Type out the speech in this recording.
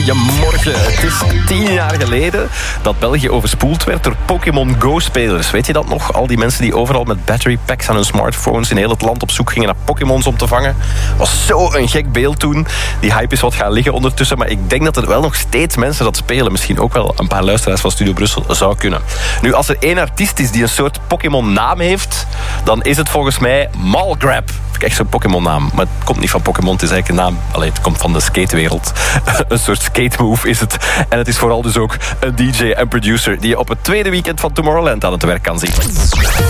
Goedemorgen. Het is 10 jaar geleden dat België overspoeld werd door Pokémon Go-spelers. Weet je dat nog? Al die mensen die overal met battery packs aan hun smartphones in heel het land op zoek gingen naar Pokémons om te vangen. Was zo een gek beeld toen. Die hype is wat gaan liggen ondertussen, maar ik denk dat er wel nog steeds mensen dat spelen. Misschien ook wel een paar luisteraars van Studio Brussel zou kunnen. Nu, als er één artiest is die een soort Pokémon-naam heeft, dan is het volgens mij Malgrab. Echt zo'n Pokémon-naam. Maar het komt niet van Pokémon, het is eigenlijk een naam. Allee, het komt van de skatewereld. Een soort skate-move is het. En het is vooral dus ook een DJ en producer die je op het tweede weekend van Tomorrowland aan het werk kan zien.